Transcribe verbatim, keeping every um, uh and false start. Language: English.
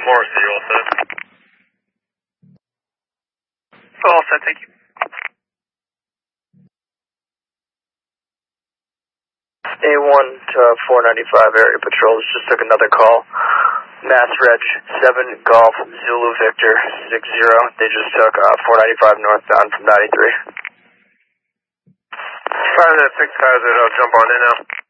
Morrissey, you all set? All set, thank you. A one to four ninety-five area patrols just took another call. Mass Reg seven Golf Zulu Victor six zero. They just took uh, four ninety-five northbound from ninety-three. Five minutes, six cars, I'll jump on in now.